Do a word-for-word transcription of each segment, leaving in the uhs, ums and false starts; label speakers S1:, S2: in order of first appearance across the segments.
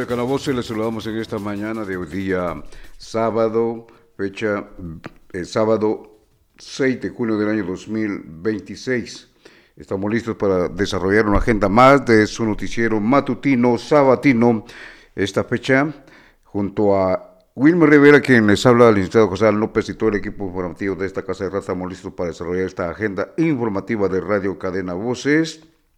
S1: Radio Canaboce, les saludamos en esta mañana de hoy día sábado, fecha eh, sábado seis de junio del año dos mil veintiséis. Estamos listos para desarrollar una agenda más de su noticiero matutino sabatino. Esta fecha, junto a Wilmer Rivera, quien les habla, el licenciado José López y todo el equipo informativo de esta Casa de Radio, estamos listos para desarrollar esta agenda informativa de Radio Cadena Voces.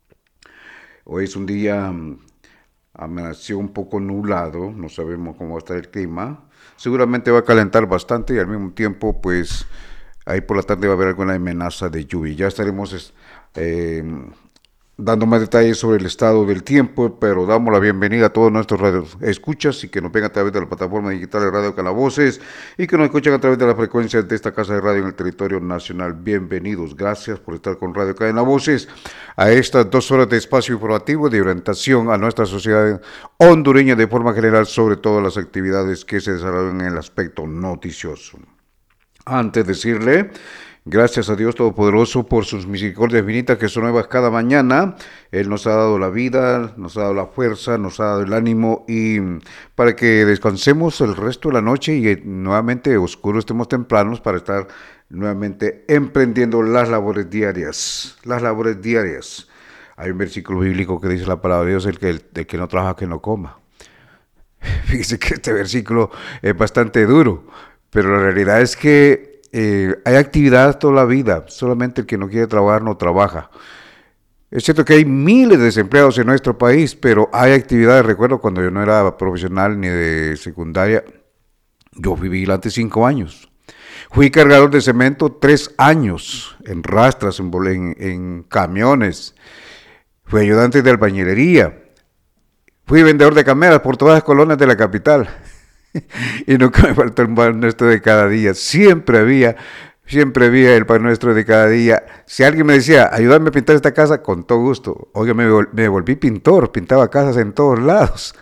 S1: Hoy es un día, amaneció un poco nublado, no sabemos cómo va a estar el clima. Seguramente va a calentar bastante y al mismo tiempo, pues, ahí por la tarde va a haber alguna amenaza de lluvia. Ya estaremos eh, dando más detalles sobre el estado del tiempo, pero damos la bienvenida a todos nuestros radios escuchas y que nos ven a través de la plataforma digital de Radio Canaboces y que nos escuchan a través de las frecuencias de esta casa de radio en el territorio nacional. Bienvenidos, gracias por estar con Radio Cadena Voces a estas dos horas de espacio informativo de orientación a nuestra sociedad hondureña de forma general sobre todas las actividades que se desarrollan en el aspecto noticioso. Antes de decirle, gracias a Dios Todopoderoso por sus misericordias infinitas que son nuevas cada mañana. Él nos ha dado la vida, nos ha dado la fuerza, nos ha dado el ánimo y para que descansemos el resto de la noche y nuevamente oscuro estemos tempranos para estar nuevamente emprendiendo las labores diarias, las labores diarias. Hay un versículo bíblico que dice la palabra de Dios, el que, el, el que no trabaja que no coma. Fíjese que este versículo es bastante duro, pero la realidad es que Eh, hay actividad toda la vida, solamente el que no quiere trabajar no trabaja. Es cierto que hay miles de desempleados en nuestro país, pero hay actividades. Recuerdo cuando yo no era profesional ni de secundaria, yo fui vigilante cinco años. Fui cargador de cemento tres años, en rastras, en, en, en camiones. Fui ayudante de albañilería. Fui vendedor de cameras por todas las colonias de la capital. Y nunca me faltó el pan nuestro de cada día. Siempre había, siempre había el pan nuestro de cada día. Si alguien me decía, ayúdame a pintar esta casa, con todo gusto. Oiga, me, vol- me volví pintor, pintaba casas en todos lados.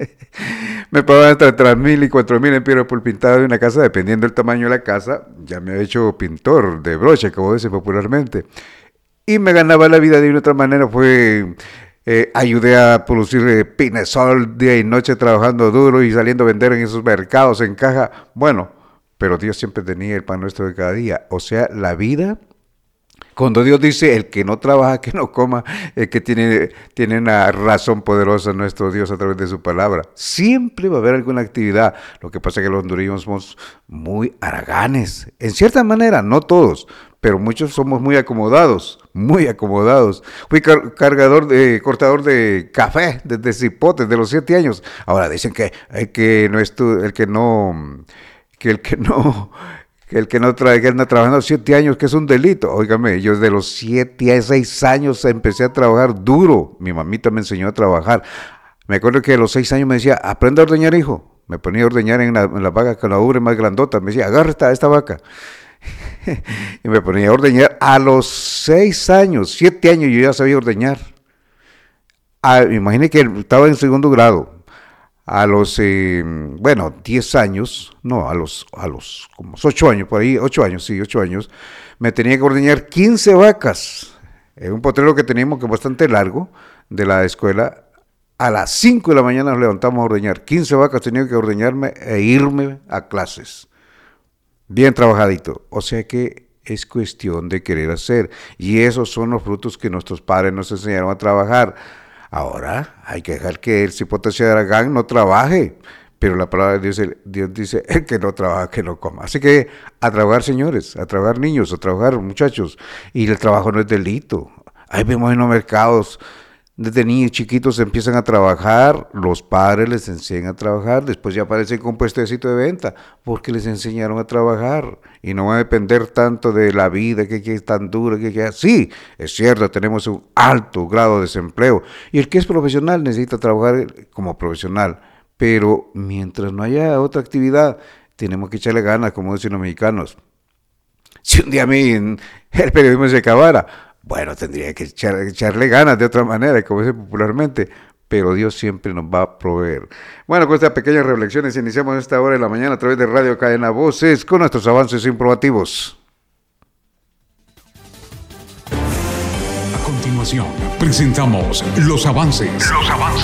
S1: Me pagaban hasta tres mil y cuatro mil empiras por pintado de una casa, dependiendo del tamaño de la casa. Ya me había hecho pintor de brocha, como dice popularmente. Y me ganaba la vida de una otra manera, fue... Eh, ayudé a producir eh, pinesol día y noche trabajando duro y saliendo a vender en esos mercados en caja. Bueno, pero Dios siempre tenía el pan nuestro de cada día. O sea, la vida, cuando Dios dice el que no trabaja, que no coma, es que tiene, tiene una razón poderosa nuestro Dios a través de su palabra. Siempre va a haber alguna actividad. Lo que pasa es que los hondureños somos muy haraganes. En cierta manera, no todos, pero muchos somos muy acomodados, muy acomodados. Fui car- cargador de, cortador de café desde cipotes de los siete años. Ahora dicen que el que no estu- el que no, que el que no, que el que no trae, que anda trabajando siete años, que es un delito. Óigame, yo desde los siete a seis años empecé a trabajar duro. Mi mamita me enseñó a trabajar. Me acuerdo que a los seis años me decía, aprende a ordeñar, hijo. Me ponía a ordeñar en la, en la vaca con la ubre más grandota. Me decía, agarra esta, esta vaca. Y me ponía a ordeñar a los seis años, siete años yo ya sabía ordeñar. Ah, imagine que estaba en segundo grado. A los, eh, bueno, diez años, no, a los, a los, como ocho años, por ahí, ocho años, sí, ocho años, me tenía que ordeñar quince vacas. En un potrero que teníamos que bastante largo de la escuela. A las cinco de la mañana nos levantamos a ordeñar. quince vacas tenía que ordeñarme e irme a clases. Bien trabajadito, o sea que es cuestión de querer hacer, y esos son los frutos que nuestros padres nos enseñaron a trabajar. Ahora hay que dejar que el cipote de Aragán no trabaje, pero la palabra de Dios, Dios dice, el que no trabaja, que no coma. Así que a trabajar, señores, a trabajar niños, a trabajar muchachos, y el trabajo no es delito. Ahí vemos en los mercados, desde niños chiquitos empiezan a trabajar, los padres les enseñan a trabajar, después ya aparecen con puestecito de venta, porque les enseñaron a trabajar, y no va a depender tanto de la vida, que, que es tan dura, que, que sí, es cierto, tenemos un alto grado de desempleo, y el que es profesional necesita trabajar como profesional, pero mientras no haya otra actividad, tenemos que echarle ganas, como dicen los mexicanos. Si un día a mí el periodismo se acabara, bueno, tendría que echar, echarle ganas de otra manera, como dice popularmente, pero Dios siempre nos va a proveer. Bueno, con estas pequeñas reflexiones iniciamos esta hora de la mañana a través de Radio Cadena Voces con nuestros avances informativos.
S2: A continuación, presentamos los avances. Los avances.